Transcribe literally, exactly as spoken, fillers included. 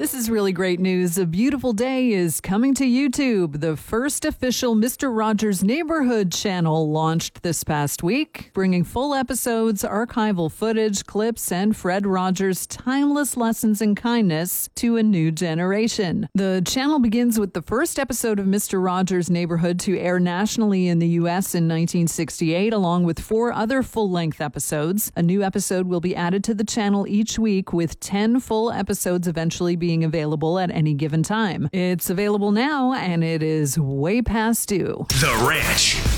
This is really great news. A Beautiful Day is coming to YouTube. The first official Mister Rogers' Neighborhood channel launched this past week, bringing full episodes, archival footage, clips, and Fred Rogers' timeless lessons in kindness to a new generation. The channel begins with the first episode of Mister Rogers' Neighborhood to air nationally in the U S in nineteen sixty-eight, along with four other full-length episodes. A new episode will be added to the channel each week, with ten full episodes eventually being available at any given time. It's available now, and it is way past due. The Ranch.